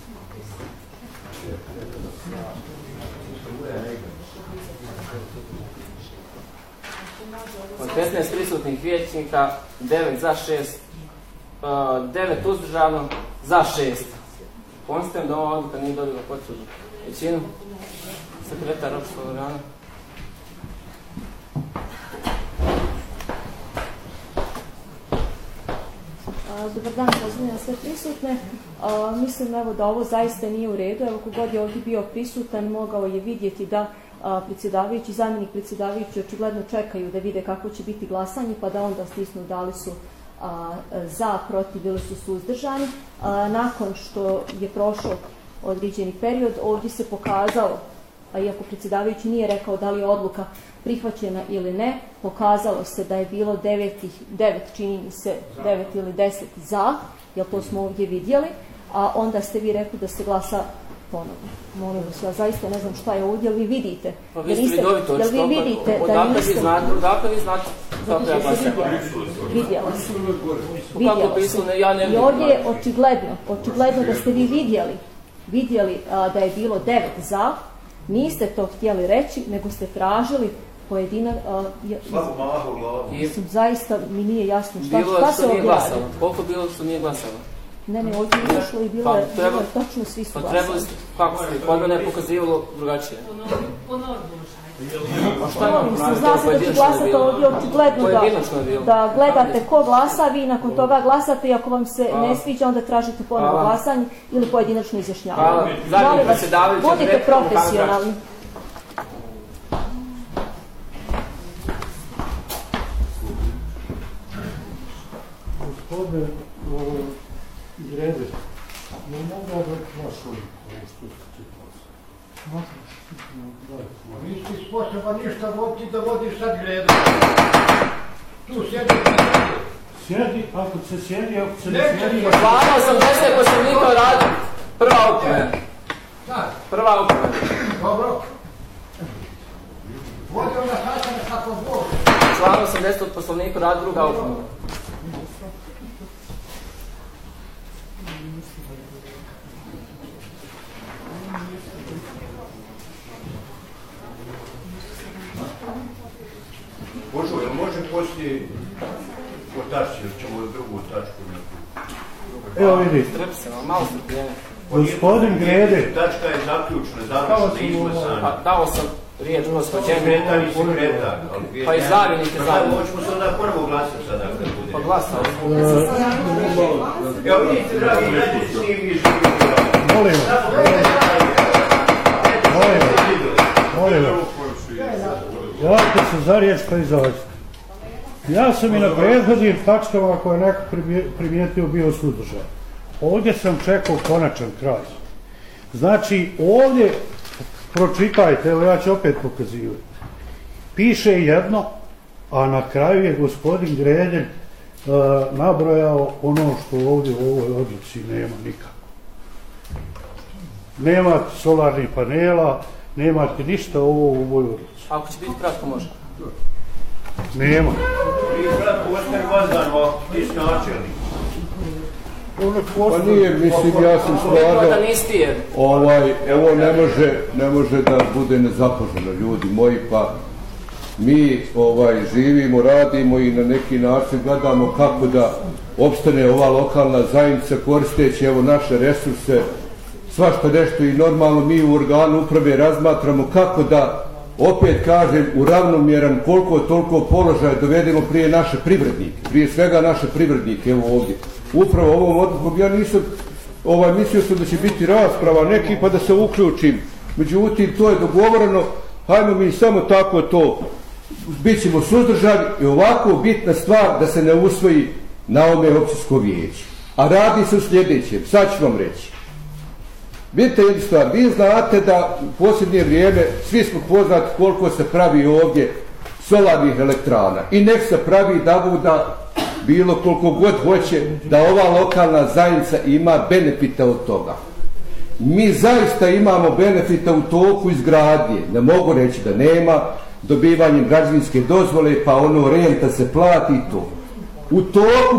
Od 15 prisutnih vijećnika, 9 za 6, 9 uzdržano, za 6. Konstatujem da ova odluka nije dobila potrebnu većinu. Sekretar opšteg organa. Dobar dan, pozdravljam sve prisutne. Mislim evo da ovo zaista nije u redu. Evo kogod je ovdje bio prisutan mogao je vidjeti da predsjedavajući, zamjenik predsjedavajući očigledno čekaju da vide kako će biti glasanje, pa da onda stisnu da li su za, protiv ili su suzdržani. Nakon što je prošao određeni period, ovdje se pokazalo, a iako predsjedavajući nije rekao da li je odluka prihvaćena ili ne, pokazalo se da je bilo 9, čini mi se 9 ili 10 za, jer to smo ovdje vidjeli, a onda ste vi rekli da se glasa ponovno. Molim vas, ja zaista ne znam šta je ovdje, ali vi vidite. Pa vi ste vidovito očito, odakle vi znate kako ja glasam? Vidjela sam. I ovdje je očigledno da ste vi vidjeli da je bilo 9 za, niste to htjeli reći, nego ste tražili pojedinac... Zaista mi nije jasno šta se ovdje radi. Koliko je bilo što nije glasalo? Ne, ovdje je išlo i bilo je točno svi su glasali. Kako ste? Kod mene je pokazivalo drugačije. Zna se da će glasati ovdje očigledno da gledate ko glasa, vi nakon toga glasate i ako vam se ne sviđa onda tražite ponovno glasanje ili pojedinačno izjašnjavanje. Molim vas, budite profesionalni. Gospodine Grede, ne mogu vašu ovo što se čekala. Nisi sposoban ništa voditi da vodiš sad Gredu. Tu sjedi. Sjedi, ako se sjedi, ako se ne sjedi... Člana 80 poslovnika radi. Prva opomena. Prva opomena. Dobro. Vodi onda sačane kako Bog. Člana 80 od poslovnika radi, druga opomena. Božo, jel može poslije potači, jer ćemo drugu tačku neku? Evo vidite. Malo se prijene. Gospodin Grede. Tačka je zaključna, završna, izglasana. Dao sam riječ gospođe. Sekretar i sekretar. Pa i zamjenik je zamjenik. Hoćemo se onda prvo glasati sada kad bude. Pa glasao. Evo vidite, dragi gledajte, s njim i živimo. Molim vas. Javite se za riječ pa izađite. Ja sam i na prethodnim tačkama koje je neko primijetio bio suzdržan. Ovdje sam čekao konačan kraj. Znači ovdje pročitajte, evo ja ću opet pokazivati. Piše jedno, a na kraju je gospodin Gredelj nabrojao ono što ovdje u ovoj odluci nema nikako. Nema solarnih panela, nemate ništa ovo u ovoj odluci. Ako će biti kratko, može. Nema. I kratko, Oskar Vazdan, ti si načelnik. Pa nije, mislim, ja sam stvarno, evo ne može da bude nezaposleno, ljudi moji, pa mi živimo, radimo i na neki način gledamo kako da opstane ova lokalna zajednica koristeći evo naše resurse, svašta nešto i normalno mi u organu uprave razmatramo kako da, opet kažem, u ravnomjeran koliko toliko položaj dovedemo prije naše privrednike, prije svega naše privrednike, evo ovdje. Upravo ovom odlukom, ja nisam mislio sam da će biti rasprava neki pa da se uključim, međutim to je dogovoreno, hajmo mi samo tako to, bit ćemo suzdržani i ovako bitna stvar da se ne usvoji na ome općinsko vijeće. A radi se u sljedećem, sad ću vam reći. Vidite jednu stvar, vi znate da u posljednje vrijeme svi smo poznati koliko se pravi ovdje solarnih elektrana i nek se pravi da buda bilo koliko god hoće da ova lokalna zajednica ima benefita od toga. Mi zaista imamo benefita u toku izgradnje, ne mogu reći da nema, dobivanjem građevinske dozvole pa ono renta se plati i to. U toku